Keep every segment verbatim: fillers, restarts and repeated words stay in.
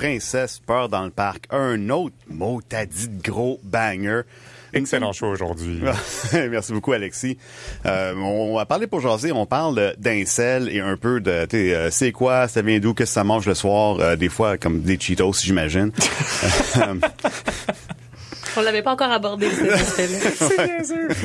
Princesse Peur dans le parc. Un autre mot, t'as dit de gros banger. Excellent choix aujourd'hui. Merci beaucoup, Alexis. Euh, on va parler pour jaser. On parle d'incel et un peu de, tu sais, euh, c'est quoi, ça vient d'où, qu'est-ce que ça mange le soir, euh, des fois comme des Cheetos, j'imagine. On l'avait pas encore abordé, cet aspect-là. C'est bien sûr.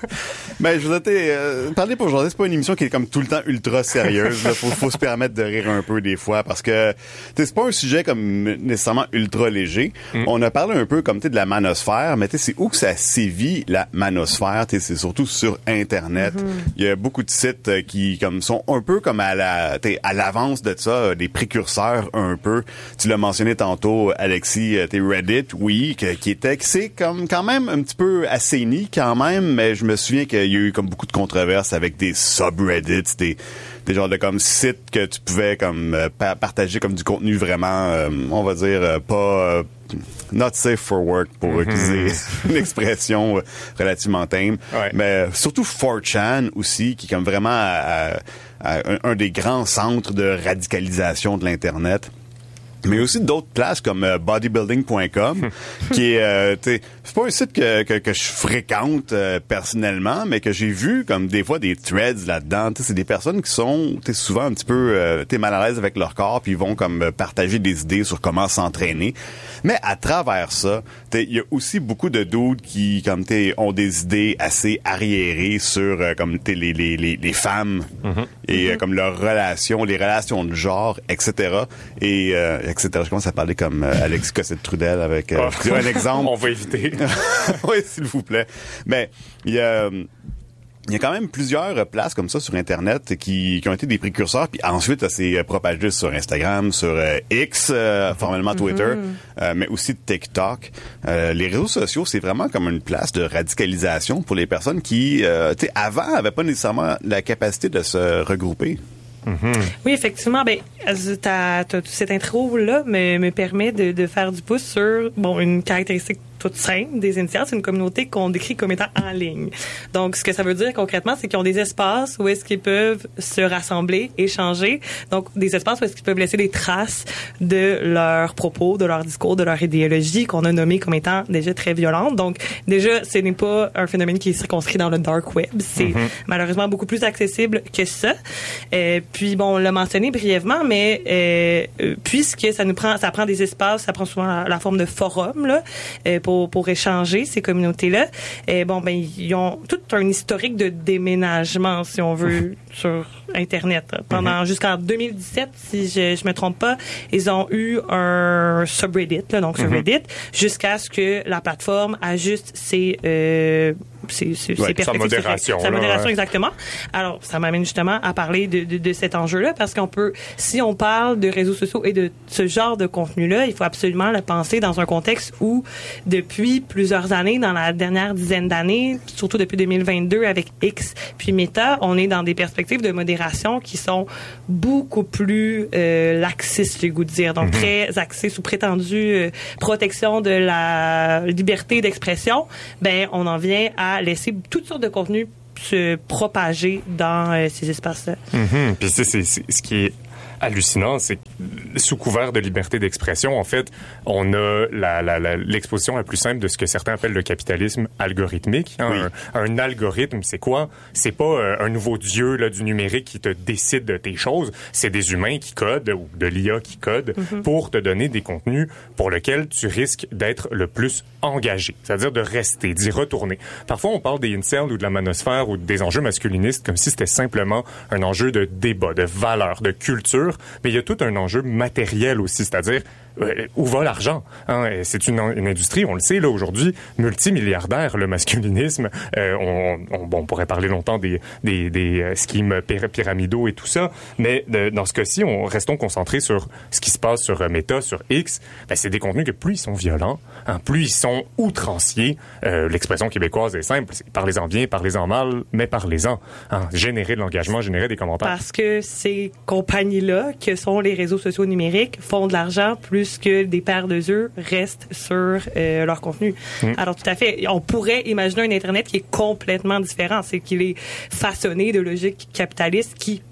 Ben, je vous ai euh, parler pour aujourd'hui, c'est pas une émission qui est comme tout le temps ultra sérieuse. Là. Faut, faut se permettre de rire un peu des fois parce que c'est pas un sujet comme nécessairement ultra léger. Mm. On a parlé un peu comme tu de la manosphère, mais tu sais, c'est où que ça sévit la manosphère. Tu sais, c'est surtout sur Internet. Mm-hmm. Il y a beaucoup de sites qui comme sont un peu comme à la, à l'avance de ça, des précurseurs un peu. Tu l'as mentionné tantôt, Alexis, t'es Reddit, oui, que, qui était c'est comme quand même un petit peu assaini quand même, mais je me souviens qu'il y a eu comme beaucoup de controverses avec des subreddits, des des genres de comme sites que tu pouvais comme euh, pa- partager comme du contenu vraiment, euh, on va dire euh, pas euh, not safe for work pour mm-hmm. utiliser une expression euh, relativement tame, ouais. mais surtout four chan aussi qui est comme vraiment à, à, à un, un des grands centres de radicalisation de l'internet. Mais aussi d'autres places comme euh, bodybuilding point com qui est euh, t'sais, c'est pas un site que que, que je fréquente euh, personnellement, mais que j'ai vu comme des fois des threads là-dedans. T'sais, c'est des personnes qui sont t'sais, souvent un petit peu euh, t'sais, mal à l'aise avec leur corps, puis ils vont comme partager des idées sur comment s'entraîner. Mais à travers ça, il y a aussi beaucoup de dudes qui comme t'sais, ont des idées assez arriérées sur euh, comme t'sais, les les les les femmes mm-hmm. et mm-hmm. Euh, comme leurs relations, les relations de genre, et cetera. Et euh, et cetera. Je commence à parler comme euh, Alexis Cossette-Trudel avec euh, oh. un exemple. On va éviter. Oui, s'il vous plaît. Mais il y a... Il y a quand même plusieurs places comme ça sur Internet qui, qui ont été des précurseurs, puis ensuite ça s'est propagé sur Instagram, sur euh, X, euh, formellement Twitter, mm-hmm. euh, mais aussi TikTok. Euh, les réseaux sociaux, c'est vraiment comme une place de radicalisation pour les personnes qui, euh, tu sais, avant, avaient pas nécessairement la capacité de se regrouper. Mm-hmm. Oui, effectivement, ben, ta, ta, cette intro-là me, me permet de, de faire du pouce sur, bon, une caractéristique toute simple des initiales. C'est une communauté qu'on décrit comme étant en ligne. Donc, ce que ça veut dire concrètement, c'est qu'ils ont des espaces où est-ce qu'ils peuvent se rassembler, échanger. Donc, des espaces où est-ce qu'ils peuvent laisser des traces de leurs propos, de leur discours, de leur idéologie qu'on a nommé comme étant déjà très violente. Donc, déjà, ce n'est pas un phénomène qui est circonscrit dans le dark web. C'est mm-hmm. malheureusement beaucoup plus accessible que ça. Euh, puis, bon, on l'a mentionné brièvement, mais euh, puisque ça nous prend, ça prend des espaces, ça prend souvent la, la forme de forum, là, euh, pour Pour, pour échanger ces communautés-là. Et bon, ben, ils ont tout un historique de déménagement, si on veut, sur Internet. Pendant, mm-hmm. jusqu'en deux mille dix-sept, si je, je me trompe pas, ils ont eu un subreddit, là, donc sur mm-hmm. Reddit, jusqu'à ce que la plateforme ajuste ses, euh, ses, ses, ouais, ses perspectives. Sa modération. Sa là, modération, ouais. exactement. Alors, ça m'amène justement à parler de, de, de cet enjeu-là, parce qu'on peut, si on parle de réseaux sociaux et de ce genre de contenu-là, il faut absolument le penser dans un contexte où, depuis plusieurs années, dans la dernière dizaine d'années, surtout depuis deux mille vingt-deux avec X puis Meta, on est dans des perspectives de modération qui sont beaucoup plus euh, laxistes, j'ai le goût de dire. Donc, mm-hmm. très axées sous prétendue euh, protection de la liberté d'expression. Ben, on en vient à laisser toutes sortes de contenus se propager dans euh, ces espaces-là. Mm-hmm. Puis c'est, c'est, c'est ce qui est hallucinant, c'est que sous couvert de liberté d'expression, en fait, on a la, la, la, l'exposition la plus simple de ce que certains appellent le capitalisme algorithmique. Hein. Oui. Un, un algorithme, c'est quoi? C'est pas euh, un nouveau dieu là, du numérique qui te décide de tes choses. C'est des humains qui codent, ou de l'I A qui code, mm-hmm. pour te donner des contenus pour lesquels tu risques d'être le plus engagé. C'est-à-dire de rester, d'y retourner. Parfois, on parle des incels ou de la manosphère ou des enjeux masculinistes comme si c'était simplement un enjeu de débat, de valeur, de culture. Mais il y a tout un enjeu matériel aussi, c'est-à-dire euh, où va l'argent? Hein? C'est une, une industrie, on le sait là aujourd'hui, multimilliardaire, le masculinisme. Euh, on, on, bon, on pourrait parler longtemps des, des, des euh, schemes pyramidaux et tout ça, mais de, dans ce cas-ci, on restons concentrés sur ce qui se passe sur euh, Meta, sur X. Ben, c'est des contenus que plus ils sont violents, hein, plus ils sont outranciers. Euh, l'expression québécoise est simple, c'est parlez-en bien, parlez-en mal, mais parlez-en. Hein? Générer de l'engagement, générer des commentaires. Parce que ces compagnies-là, que sont les réseaux sociaux numériques, font de l'argent plus que des paires de yeux restent sur euh, leur contenu. Mmh. Alors, tout à fait, on pourrait imaginer un Internet qui est complètement différent. C'est qu'il est façonné de logiques capitalistes qui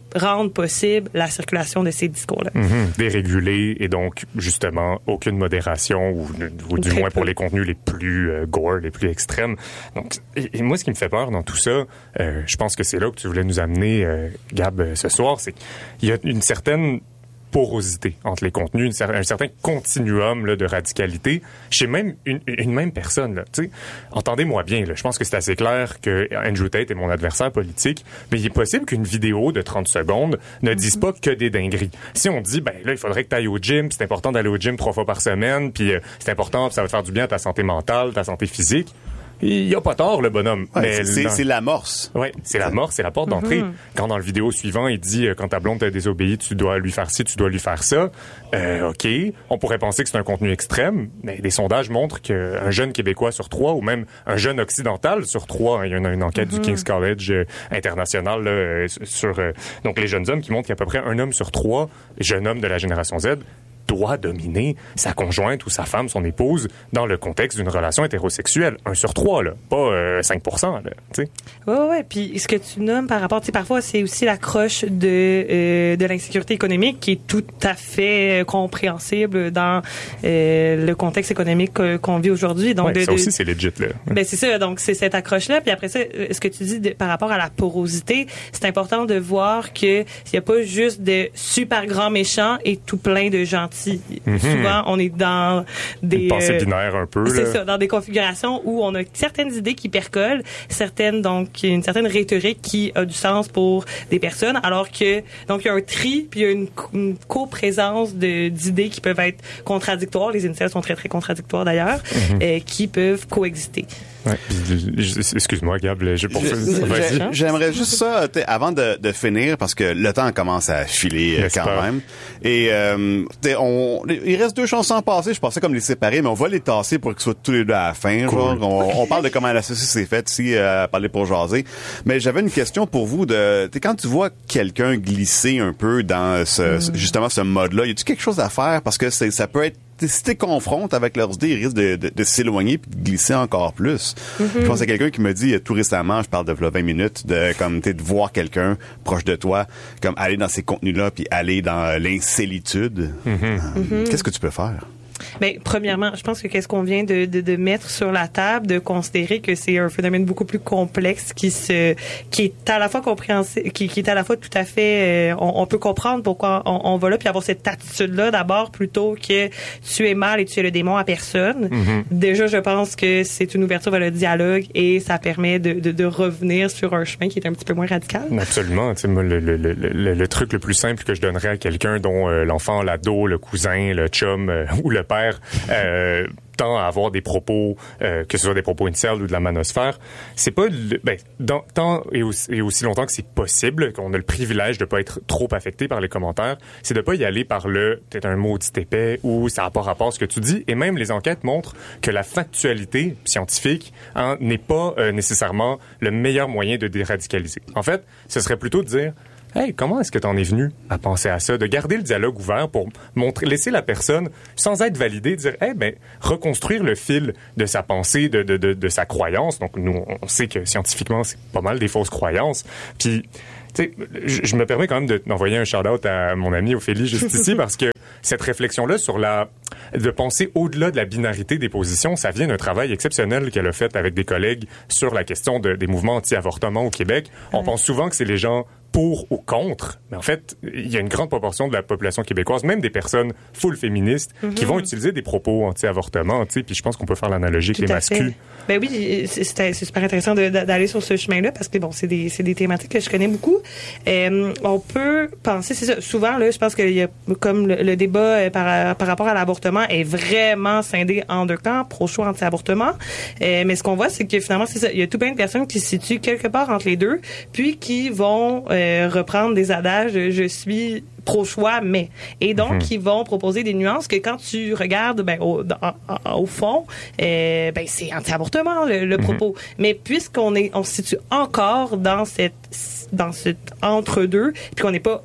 rendre possible la circulation de ces discours-là. Mm-hmm. Déréguler et donc, justement, aucune modération ou, ou du Très moins peu. pour les contenus les plus euh, gore, les plus extrêmes. Donc, et, et moi, ce qui me fait peur dans tout ça, euh, je pense que c'est là que tu voulais nous amener, euh, Gab, euh, ce soir, c'est qu'il y a une certaine porosité entre les contenus, un certain continuum là, de radicalité chez même une, une même personne. Là, tu sais, entendez-moi bien, là, je pense que c'est assez clair que Andrew Tate est mon adversaire politique, mais il est possible qu'une vidéo de trente secondes ne dise pas que des dingueries. Si on dit, ben là, il faudrait que tu ailles au gym, c'est important d'aller au gym trois fois par semaine, puis euh, c'est important, puis ça va te faire du bien à ta santé mentale, ta santé physique, il y a pas tort, le bonhomme. Ouais, mais c'est, dans... c'est l'amorce. Oui, c'est l'amorce, c'est la porte d'entrée. Mm-hmm. Quand dans le vidéo suivant, il dit euh, quand ta blonde t'a désobéi, tu dois lui faire ci, tu dois lui faire ça. Euh, OK, on pourrait penser que c'est un contenu extrême, mais des sondages montrent qu'un jeune Québécois sur trois, ou même un jeune occidental sur trois, hein, il y a une, une enquête mm-hmm. du King's College euh, international là, euh, sur euh, donc les jeunes hommes qui montrent qu'à peu près un homme sur trois, jeune homme de la génération Z, doit dominer sa conjointe ou sa femme, son épouse, dans le contexte d'une relation hétérosexuelle. Un sur trois, là, pas euh, cinq pour cent, là, tu sais. Oui, oui, puis ce que tu nommes par rapport, tu sais, parfois, c'est aussi l'accroche de, euh, de l'insécurité économique qui est tout à fait compréhensible dans euh, le contexte économique euh, qu'on vit aujourd'hui. Donc, ouais, de, ça de, aussi, c'est legit, là. Ben, c'est ça. Donc, c'est cette accroche-là. Puis après ça, ce que tu dis de, par rapport à la porosité, c'est important de voir que il n'y a pas juste de super grands méchants et tout plein de gentils. Mm-hmm. Souvent, on est dans des... Une pensée euh, binaire un peu, c'est là. ça, dans des configurations où on a certaines idées qui percolent, certaines, donc, une certaine rhétorique qui a du sens pour des personnes, alors que, donc, il y a un tri, puis il y a une, une coprésence de, d'idées qui peuvent être contradictoires. Les incels sont très, très contradictoires, d'ailleurs, mm-hmm. euh, qui peuvent coexister. Ouais. Excuse-moi, Gab, j'ai pour je, j'ai, J'aimerais juste ça, avant de, de finir, parce que le temps commence à filer euh, quand pas. même. Et euh, on, il reste deux chansons à passer. Je pensais comme les séparer, mais on va les tasser pour qu'ils soient tous les deux à la fin. Cool. Genre, on, on parle de comment la société s'est faite ici, euh, à parler pour jaser. Mais j'avais une question pour vous. De quand tu vois quelqu'un glisser un peu dans ce, mm. justement ce mode-là, y a-t-il quelque chose à faire? Parce que c'est, ça peut être si tu confrontes avec leurs idées, ils risquent de, de, de s'éloigner et de glisser encore plus. Mm-hmm. Je pense à quelqu'un qui me dit tout récemment, je parle de vingt minutes, de comme de voir quelqu'un proche de toi, comme aller dans ces contenus-là puis aller dans l'incélitude. Mm-hmm. Euh, mm-hmm. Qu'est-ce que tu peux faire? Ben, premièrement, je pense que qu'est-ce qu'on vient de, de, de mettre sur la table, de considérer que c'est un phénomène beaucoup plus complexe qui se, qui est à la fois compréhensible, qui, qui est à la fois tout à fait, euh, on, on peut comprendre pourquoi on, on va là, puis avoir cette attitude-là d'abord plutôt que tu es mal et tu es le démon à personne. Mm-hmm. Déjà, je pense que c'est une ouverture vers le dialogue et ça permet de, de, de revenir sur un chemin qui est un petit peu moins radical. Absolument. Tu sais, moi, le, le, le, le, le truc le plus simple que je donnerais à quelqu'un dont euh, l'enfant, l'ado, le cousin, le chum euh, ou le père euh, tend à avoir des propos, euh, que ce soit des propos incels ou de la manosphère, c'est pas le, ben, dans, tant et aussi, et aussi longtemps que c'est possible, qu'on a le privilège de pas être trop affecté par les commentaires, c'est de pas y aller par le « t'es un maudit épais » ou « ça n'a pas rapport à ce que tu dis ». Et même les enquêtes montrent que la factualité scientifique hein, n'est pas euh, nécessairement le meilleur moyen de déradicaliser. En fait, ce serait plutôt de dire hey, comment est-ce que t'en es venu à penser à ça? De garder le dialogue ouvert pour montrer, laisser la personne, sans être validée, dire, hey, ben, reconstruire le fil de sa pensée, de, de, de, de sa croyance. Donc, nous, on sait que scientifiquement, c'est pas mal des fausses croyances. Puis, tu sais, je, je me permets quand même de, d'envoyer un shout-out à mon ami Ophélie juste ici parce que cette réflexion-là sur la, de penser au-delà de la binarité des positions, ça vient d'un travail exceptionnel qu'elle a fait avec des collègues sur la question de, des mouvements anti-avortement au Québec. On ouais. pense souvent que c'est les gens pour ou contre, mais en fait, il y a une grande proportion de la population québécoise, même des personnes full féministes, mm-hmm. qui vont utiliser des propos anti-avortement, tu sais, puis je pense qu'on peut faire l'analogie avec les masculins. Ben oui, c'est, c'est super intéressant de, de, d'aller sur ce chemin-là, parce que bon, c'est des, c'est des thématiques que je connais beaucoup. Euh, on peut penser, c'est ça, souvent, là, je pense qu'il y a, comme le, le débat par, par rapport à l'avortement est vraiment scindé en deux camps, pro-choix, anti-avortement, euh, mais ce qu'on voit, c'est que finalement, c'est ça, il y a tout plein de personnes qui se situent quelque part entre les deux, puis qui vont euh, reprendre des adages « je suis pro-choix, mais ». Et donc, mm-hmm. ils vont proposer des nuances que quand tu regardes ben, au, en, au fond, euh, ben, c'est anti-avortement, le, le mm-hmm. propos. Mais puisqu'on est, on se situe encore dans cette dans cet entre-deux, puis qu'on n'est pas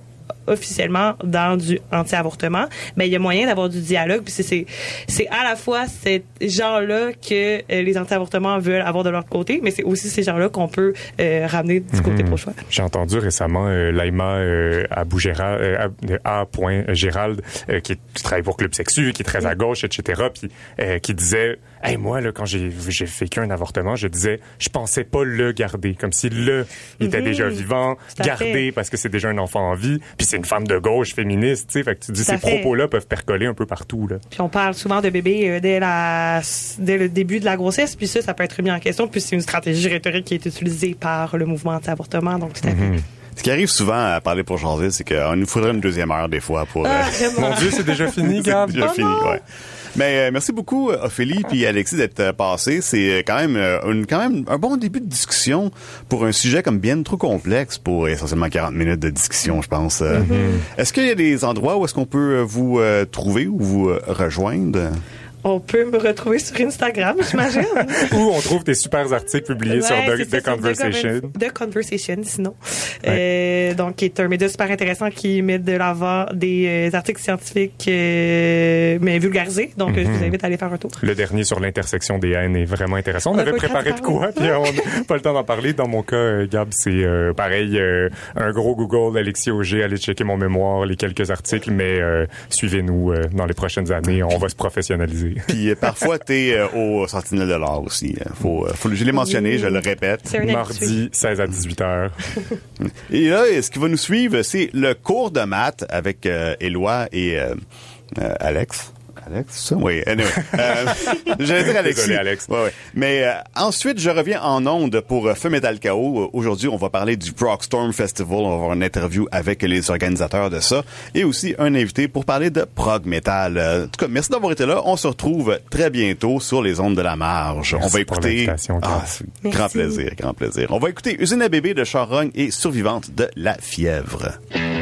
officiellement dans du anti-avortement, mais il y a moyen d'avoir du dialogue. Puis c'est, c'est, c'est à la fois ces gens-là que euh, les anti-avortements veulent avoir de leur côté, mais c'est aussi ces gens-là qu'on peut euh, ramener du côté mmh. pro-choix. J'ai entendu récemment euh, Laïma euh, Abou Gérald, euh, A. Gérald, euh, qui, qui travaille pour Club Sexu, qui est très à gauche, et cetera, puis euh, qui disait, hey, moi là, quand j'ai j'ai vécu un avortement, je disais, je pensais pas le garder, comme si le il était mmh. déjà vivant, garder parce que c'est déjà un enfant en vie, puis c'est une femme de gauche féministe, tu sais, fait que tu dis ces propos-là peuvent percoler un peu partout là. Puis on parle souvent de bébés euh, dès la dès le début de la grossesse, puis ça, ça peut être remis en question, puis c'est une stratégie rhétorique qui est utilisée par le mouvement anti-avortement, donc tout à fait. Mmh. Ce qui arrive souvent à parler pour jaser, c'est qu'il nous faudrait une deuxième heure des fois pour... Ah, euh... Mon Dieu, c'est déjà fini, Gab. C'est déjà oh fini, non. ouais. Mais euh, merci beaucoup Ophélie puis Alexis d'être euh, passés. C'est quand même euh, une, quand même un bon début de discussion pour un sujet comme bien trop complexe pour essentiellement quarante minutes de discussion, je pense. Euh, mm-hmm. Est-ce qu'il y a des endroits où est-ce qu'on peut vous euh, trouver ou vous euh, rejoindre? On peut me retrouver sur Instagram, j'imagine. Où on trouve tes super articles publiés ouais, sur The, The Conversation. The Conversation, sinon. Ouais. Euh, donc, qui est un média super intéressant qui met de l'avant des euh, articles scientifiques, euh, mais vulgarisés. Donc, mm-hmm. je vous invite à aller faire un tour. Le dernier sur l'intersection des haines est vraiment intéressant. On, on avait préparé de quoi, puis on n'a pas le temps d'en parler. Dans mon cas, euh, Gab, c'est euh, pareil, euh, un gros Google, Alexis Auger, allez checker mon mémoire, les quelques articles, mais euh, suivez-nous euh, dans les prochaines années. On va se professionnaliser. Puis euh, parfois, t'es euh, au Sentinelle de l'Art aussi. Faut, euh, faut, je l'ai mentionné, oui. je le répète. Mardi, seize à dix-huit heures. Et là, ce qui va nous suivre, c'est le cours de maths avec euh, Éloi et euh, euh, Alex. Alex, ça? Oui, anyway. Euh, j'allais dire Alexis. Désolé, Alex. Ouais, ouais. Mais euh, ensuite, je reviens en ondes pour euh, Feu Metal K O. Aujourd'hui, on va parler du Progstorm Festival. On va avoir une interview avec les organisateurs de ça. Et aussi un invité pour parler de prog metal. Euh, en tout cas, merci d'avoir été là. On se retrouve très bientôt sur les ondes de la marge. Merci on va écouter... Ah, grand plaisir, grand plaisir. On va écouter Usine à bébé de Charogne et Survivante de la fièvre.